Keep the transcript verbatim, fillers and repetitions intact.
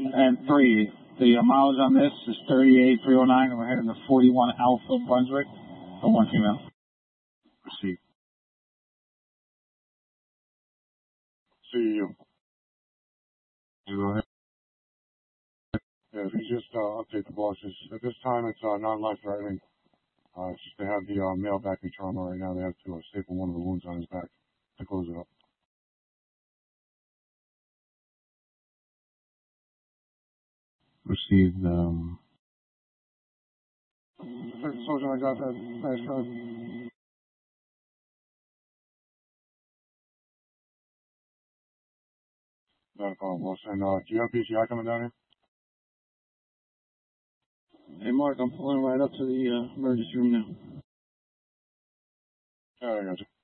and three. The uh, mileage on this is thirty-eight three oh nine, and we're heading to forty-one Alpha Brunswick for one female. Proceed. See you. You go ahead. Yeah, if you just uh, update the bosses. At this time, it's uh, non-life-threatening. Uh, it's just they have the uh, male back knee trauma right now. They have to uh, staple one of the wounds on his back to close it up. Proceed. Um... Soldier, I got that. Nice shot. Not a problem, boss. And uh, do you have P C I coming down here? Hey, Mark, I'm pulling right up to the uh, emergency room now. Yeah, I got you.